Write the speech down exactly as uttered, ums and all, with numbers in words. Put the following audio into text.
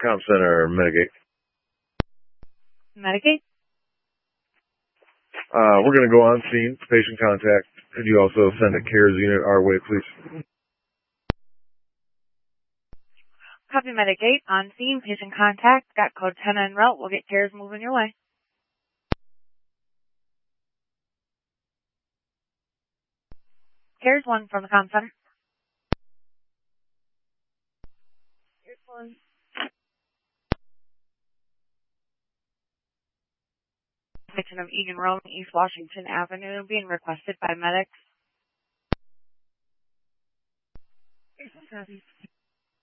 Comp Center, Medigate. Medigate? Uh, we're going to go on scene, patient contact. Could you also send a CARES unit our way, please? Copy Medigate. On scene, patient contact. Got code ten en route. We'll get CARES moving your way. CARES one from the Comp Center. CARES one. Section of Egan Road, East Washington Avenue, being requested by medics.